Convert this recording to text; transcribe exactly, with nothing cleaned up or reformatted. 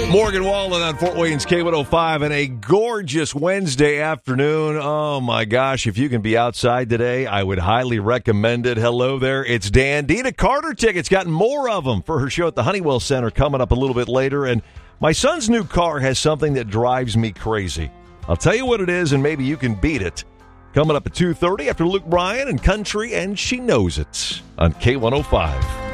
Morgan Wallen on Fort Wayne's K one oh five and a gorgeous Wednesday afternoon. Oh, my gosh. If you can be outside today, I would highly recommend it. Hello there. It's Dan. Dina Carter tickets. Got more of them for her show at the Honeywell Center coming up a little bit later. And my son's new car has something that drives me crazy. I'll tell you what it is, and maybe you can beat it. Coming up at two thirty after Luke Bryan and Country, and she knows it on K one oh five.